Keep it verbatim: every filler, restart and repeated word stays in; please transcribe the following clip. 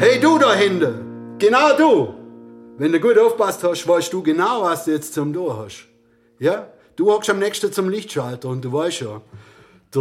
Hey du da hinten, genau du. Wenn du gut aufpasst hast, weißt du genau, was du jetzt zum tun hast. Ja? Du hockst am nächsten zum Lichtschalter und du weißt ja,